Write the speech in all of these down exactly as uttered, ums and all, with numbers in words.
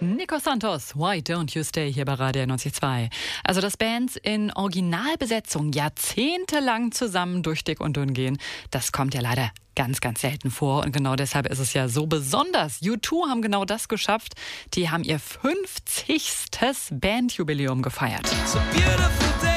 Nico Santos, Why Don't You Stay hier bei Radio neunzig Komma zwei. Also, dass Bands in Originalbesetzung jahrzehntelang zusammen durch dick und dünn gehen, das kommt ja leider ganz, ganz selten vor. Und genau deshalb ist es ja so besonders. U zwei haben genau das geschafft. Die haben ihr fünfzigstes Bandjubiläum gefeiert. It's a beautiful day.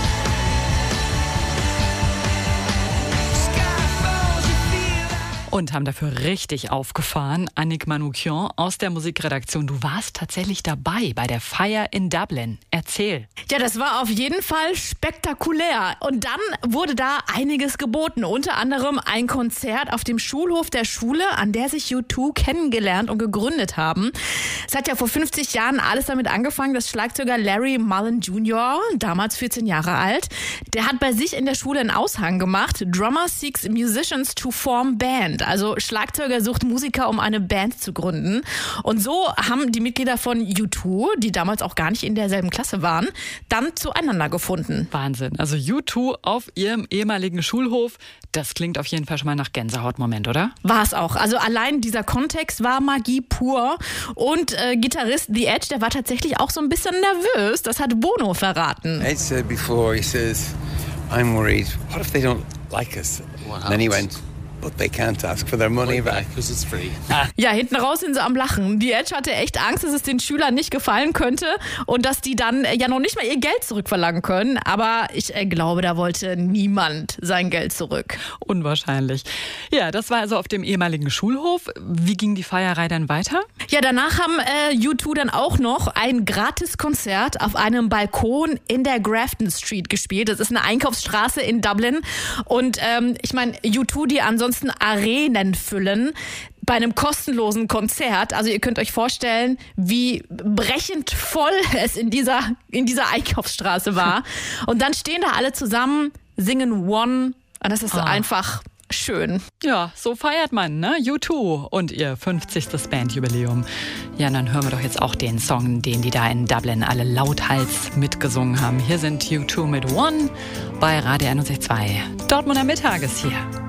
Und haben dafür richtig aufgefahren. Annick Manoukian aus der Musikredaktion. Du warst tatsächlich dabei bei der Feier in Dublin. Erzähl. Ja, das war auf jeden Fall spektakulär. Und dann wurde da einiges geboten. Unter anderem ein Konzert auf dem Schulhof der Schule, an der sich U zwei kennengelernt und gegründet haben. Es hat ja vor fünfzig Jahren alles damit angefangen, dass Schlagzeuger Larry Mullen Junior, damals vierzehn Jahre alt, der hat bei sich in der Schule einen Aushang gemacht. Drummer seeks musicians to form band. Also Schlagzeuger sucht Musiker, um eine Band zu gründen. Und so haben die Mitglieder von U zwei, die damals auch gar nicht in derselben Klasse waren, dann zueinander gefunden. Wahnsinn. Also U zwei auf ihrem ehemaligen Schulhof. Das klingt auf jeden Fall schon mal nach Gänsehautmoment, oder? War es auch. Also allein dieser Kontext war Magie pur. Und äh, Gitarrist The Edge, der war tatsächlich auch so ein bisschen nervös. Das hat Bono verraten. Ed said before, he says, I'm worried, what if they don't like us? And then he went, but they can't ask for their money back because it's free. Ja, hinten raus sind sie am Lachen. Die Edge hatte echt Angst, dass es den Schülern nicht gefallen könnte und dass die dann ja noch nicht mal ihr Geld zurückverlangen können. Aber ich äh, glaube, da wollte niemand sein Geld zurück. Unwahrscheinlich. Ja, das war also auf dem ehemaligen Schulhof. Wie ging die Feierei dann weiter? Ja, danach haben äh, U zwei dann auch noch ein Gratiskonzert auf einem Balkon in der Grafton Street gespielt. Das ist eine Einkaufsstraße in Dublin. Und ähm, ich meine, U zwei, die ansonsten Arenen füllen, bei einem kostenlosen Konzert. Also ihr könnt euch vorstellen, wie brechend voll es in dieser, in dieser Einkaufsstraße war. Und dann stehen da alle zusammen, singen One. Und das ist Ah. einfach schön. Ja, so feiert man, ne? U zwei und ihr fünfzigstes Bandjubiläum. Ja, dann hören wir doch jetzt auch den Song, den die da in Dublin alle lauthals mitgesungen haben. Hier sind U zwei mit One bei Radio einundsechzig Komma zwei. Dortmunder Mittages hier.